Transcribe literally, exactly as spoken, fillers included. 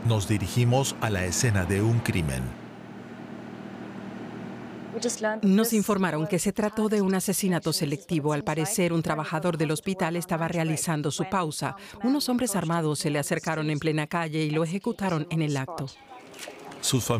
Nos dirigimos a la escena de un crimen. Nos informaron que se trató de un asesinato selectivo. Al parecer, un trabajador del hospital estaba realizando su pausa. Unos hombres armados se le acercaron en plena calle y lo ejecutaron en el acto. Sus